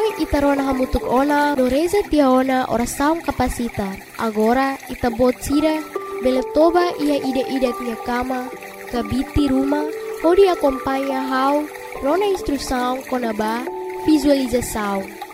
Noi itarona hamutuk ona no reza tia ona ora saum kapasita. Agora itabot sira bele toba ia ide-ide tia kama kabiti rumah hodi acompanha hau rona instrução konaba visualização.